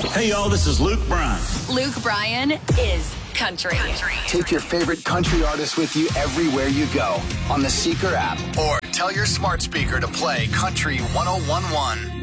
Hey, y'all, this is Luke Bryan. Luke Bryan is country. Take your favorite country artist with you everywhere you go on the Seeker app or tell your smart speaker to play Country 101.1.